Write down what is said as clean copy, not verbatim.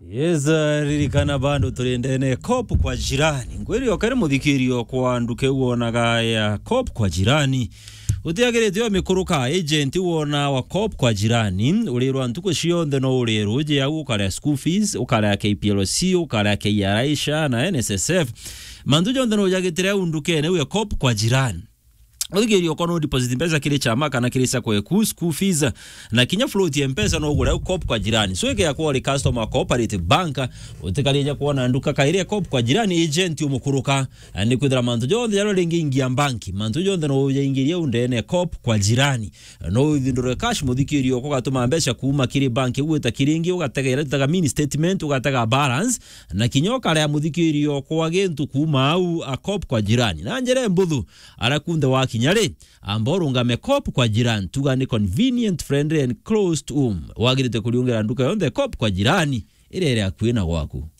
ririkana bando turendene cop kwa jirani ngwiri okare muthikirio kwa nduke uonaga ya cop kwa jirani utiageretio mikuruka agent uona wa cop kwa jirani ulirwa ntuko cionthe no uliru je ukare school fees ukare KPLC ukare KRAisha na NSSF mandu jonde no yagitire undukene we cop kwa jirani Ogirio kono deposit mpesa kile chama kana kile sa kwa school fees na kinya float ya mpesa no gura cop kwa jirani so yake yakwa customer cooperative bank utekalija kuona nduka kaire cop kwa jirani agent umukuruka ni kudra mantu jonde yalo lingi banki mantu jonde no yaingiria undene cop kwa jirani no thindure cash muthikirio ko gatuma mpesa kuma kile banki gweta kiringi ugategera taga mini statement ugatega balance na kinyoka ya muthikirio kwa gentu kuma au a cop kwa jirani na njere mbuthu arakunde waki nyare amboro ngame cop kwa jirani tugane convenient, friendly and close to home wagirite kuliongera nduka yonde cop kwa jirani irere akwina gwaku.